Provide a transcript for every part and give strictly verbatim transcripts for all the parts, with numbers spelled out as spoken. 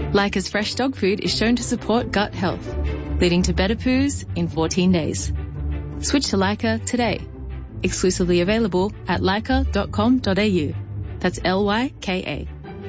Leica's fresh dog food is shown to support gut health, leading to better poos in fourteen days. Switch to Leica today. Exclusively available at leica dot com dot a u. That's L Y K A.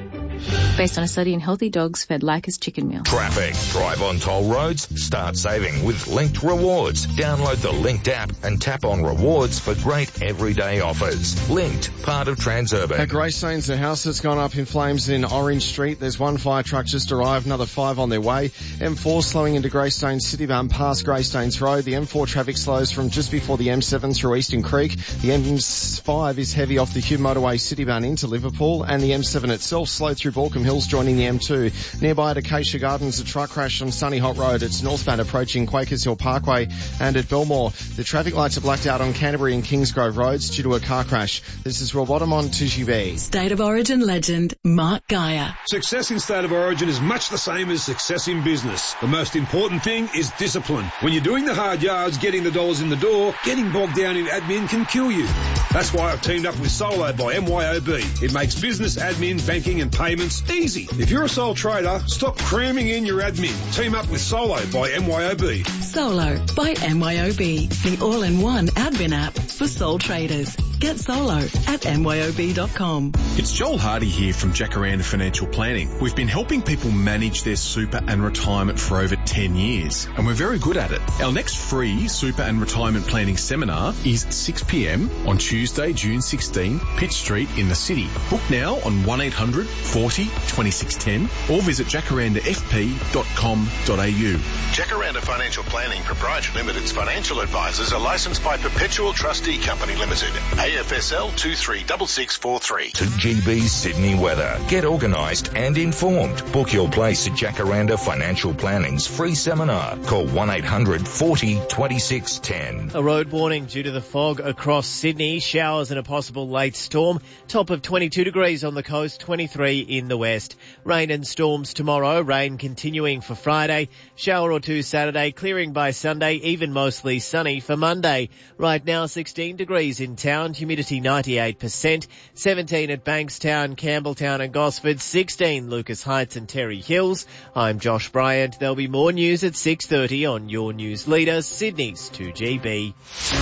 Based on a study in healthy dogs fed Leica's chicken meal. Traffic. Drive on toll roads? Start saving with Linked Rewards. Download the Linked app and tap on rewards for great everyday offers. Linked, part of Transurban. At Greystanes, the house that's gone up in flames in Orange Street. There's one fire truck just arrived, another five on their way. M four slowing into Greystanes Citybound past Greystanes Road. The M four traffic slows from just before the M seven through Eastern Creek. The M five is heavy off the Hugh Motorway Citybound into Liverpool, and the M seven itself slowed through Balcombe Hills joining the M two. Nearby at Acacia Gardens, a truck crash on Sunny Hot Road. It's northbound approaching Quakers Hill Parkway, and at Belmore, the traffic lights are blacked out on Canterbury and Kingsgrove Roads due to a car crash. This is Rob Bottom on two G B. State of Origin legend Mark Geyer. Success in State of Origin is much the same as success in business. The most important thing is discipline. When you're doing the hard yards, getting the dollars in the door, getting bogged down in admin can kill you. That's why I've teamed up with Solo by M Y O B. It makes business, admin, banking and payments easy. If you're a sole trader, stop cramming in your admin. Team up with Solo by M Y O B. Solo by M Y O B, the all-in-one admin app for sole traders. Get Solo at M Y O B dot com. It's Joel Hardy here from Jacaranda Financial Planning. We've been helping people manage their super and retirement for over ten years, and we're very good at it. Our next free super and retirement planning seminar is six p m on Tuesday, June sixteenth, Pitt Street in the city. Book now on one eight hundred forty twenty-six ten or visit jacaranda f p dot com dot a u. Jacaranda Financial Planning Proprietary Limited's financial advisors are licensed by Perpetual Trustee Company Limited, A F S L two three six six four three. two G B Sydney weather. Get organised and informed. Book your place at Jacaranda Financial Planning's free seminar. Call one eight hundred forty twenty-six ten. A road warning due to the fog across Sydney. Showers and a possible late storm. Top of twenty-two degrees on the coast, twenty-three in the west. Rain and storms tomorrow. Rain continuing for Friday. Shower or two Saturday. Clearing by Sunday. Even mostly sunny for Monday. Right now sixteen degrees in town. Humidity ninety-eight percent. seventeen at Bankstown, Campbelltown and Gosford. sixteen Lucas Heights and Terry Hills. I'm Josh Bryant. There'll be more news at six thirty on Your News Leader, Sydney's two G B.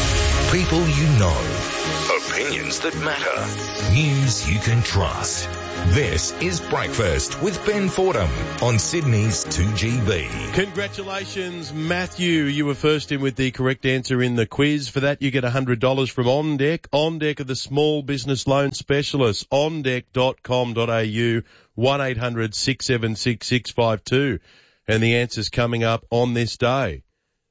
People you know. Opinions that matter. News you can trust. This is Breakfast with Ben Fordham on Sydney's two G B. Congratulations, Matthew. You were first in with the correct answer in the quiz. For that, you get one hundred dollars from OnDeck. OnDeck are the small business loan specialists. on deck dot com dot a u, one eight hundred six seven six six five two. And the answer's coming up on this day.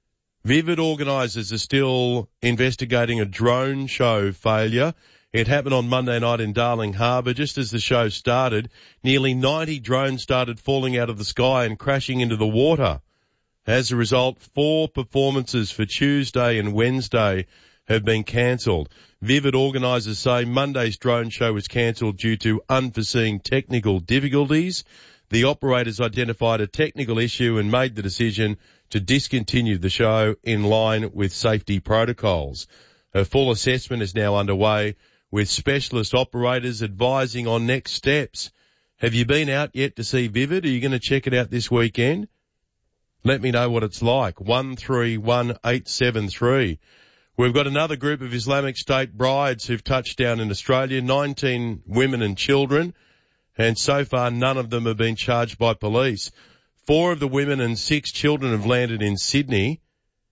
Vivid organisers are still investigating a drone show failure. It happened on Monday night in Darling Harbour. Just as the show started, nearly ninety drones started falling out of the sky and crashing into the water. As a result, four performances for Tuesday and Wednesday have been cancelled. Vivid organisers say Monday's drone show was cancelled due to unforeseen technical difficulties. The operators identified a technical issue and made the decision to discontinue the show in line with safety protocols. A full assessment is now underway, with specialist operators advising on next steps. Have you been out yet to see Vivid? Are you going to check it out this weekend? Let me know what it's like. one three one eight seven three. We've got another group of Islamic State brides who've touched down in Australia, nineteen women and children, and so far none of them have been charged by police. Four of the women and six children have landed in Sydney,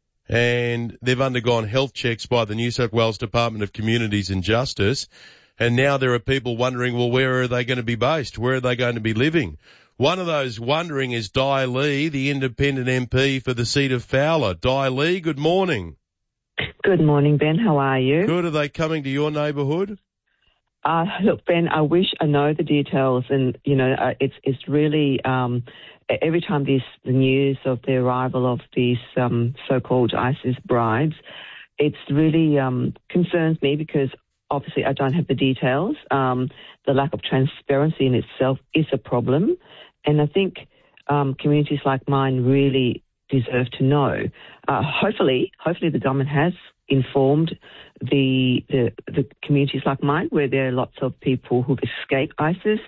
and they've undergone health checks by the New South Wales Department of Communities and Justice. And now there are people wondering, well, where are they going to be based? Where are they going to be living? One of those wondering is Di Lee, the independent M P for the seat of Fowler. Di Lee, good morning. Good morning, Ben. How are you? Good. Are they coming to your neighbourhood? Uh, look, Ben, I wish I know the details, and, you know, uh, it's it's really... Um, Every time there's the news of the arrival of these um, so-called ISIS brides, it's really um, concerns me because obviously I don't have the details. Um, the lack of transparency in itself is a problem, and I think um, communities like mine really deserve to know. Uh, hopefully, hopefully the government has informed the, the the communities like mine, where there are lots of people who've escaped ISIS.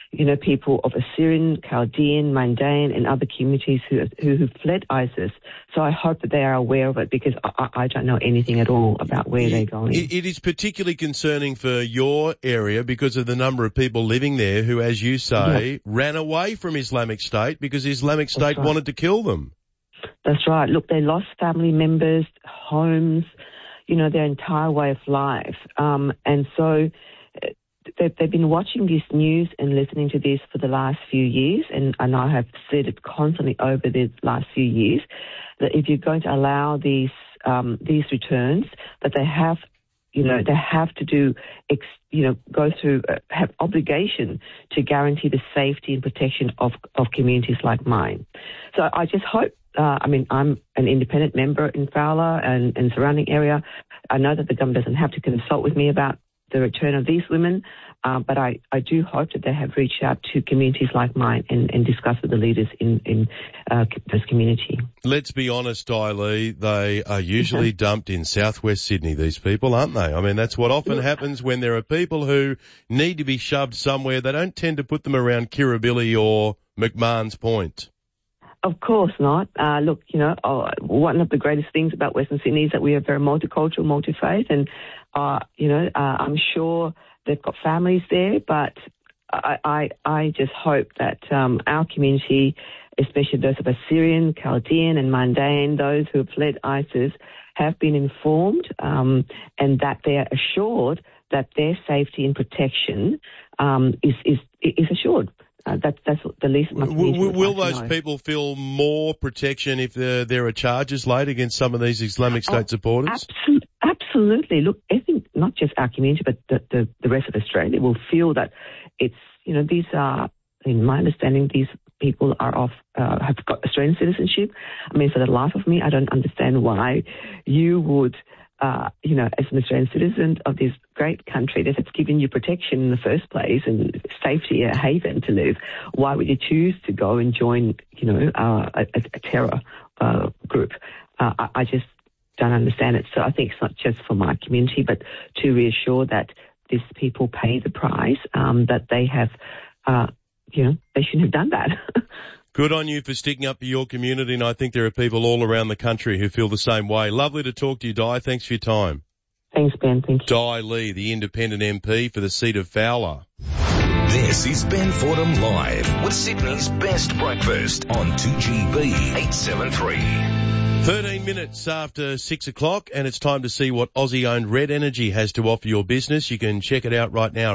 you know, people of Assyrian, Chaldean, Mandaean, and other communities who who, who fled ISIS. So I hope that they are aware of it, because I, I don't know anything at all about where it, they're going. It, it is particularly concerning for your area because of the number of people living there who, as you say, yeah. ran away from Islamic State because Islamic State right. wanted to kill them. That's right. Look, they lost family members, homes, you know, their entire way of life. Um, and so they've, they've been watching this news and listening to this for the last few years, and, and I have said it constantly over the last few years, that if you're going to allow these um, these returns, that they have, you know, they have to do, ex, you know, go through, uh, have obligation to guarantee the safety and protection of, of communities like mine. So I just hope, uh, I mean, I'm an independent member in Fowler and, and surrounding area. I know that the government doesn't have to consult with me about the return of these women, uh, but I, I do hope that they have reached out to communities like mine and, and discussed with the leaders in, in uh, this community. Let's be honest, Di Lee, they are usually dumped in southwest Sydney, these people, aren't they? I mean, that's what often happens when there are people who need to be shoved somewhere. They don't tend to put them around Kirribilli or McMahon's Point. Of course not. Uh, look, you know, uh, one of the greatest things about Western Sydney is that we are very multicultural, multi-faith, and, uh, you know, uh, I'm sure they've got families there, but I, I, I just hope that um, our community, especially those of Assyrian, Chaldean and Mandaean, those who have fled ISIS, have been informed um, and that they are assured that their safety and protection um, is, is, is assured. Uh, that's that's the least. My will will like those people feel more protection if there, there are charges laid against some of these Islamic State oh, supporters? Absolutely, absolutely. Look, I think not just our community, but the, the, the rest of Australia will feel that it's, you know, these are, in my understanding, these people are off, uh, have got Australian citizenship. I mean, for the life of me, I don't understand why you would, uh, you know, as an Australian citizen of this great country that has given you protection in the first place and safety, a haven to live, why would you choose to go and join, you know, uh, a, a terror uh, group? Uh, I, I just don't understand it. So I think it's not just for my community, but to reassure that these people pay the price, um, that they have, uh, you know, they shouldn't have done that. Good on you for sticking up for your community, and I think there are people all around the country who feel the same way. Lovely to talk to you, Di. Thanks for your time. Thanks, Ben. Thank you. Di Lee, the independent M P for the seat of Fowler. This is Ben Fordham Live with Sydney's best breakfast on two G B eight seventy-three. thirteen minutes after six o'clock, and it's time to see what Aussie-owned Red Energy has to offer your business. You can check it out right now.